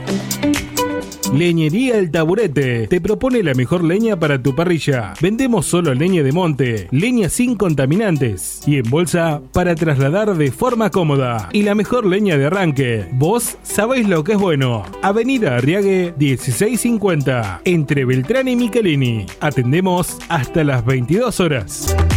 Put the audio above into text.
Leñería El Taburete te propone la mejor leña para tu parrilla. Vendemos solo leña de monte, leña sin contaminantes y en bolsa para trasladar de forma cómoda. Y la mejor leña de arranque. Vos sabéis lo que es bueno. Avenida Arriague 1650, entre Beltrán y Michelini. Atendemos hasta las 22 horas.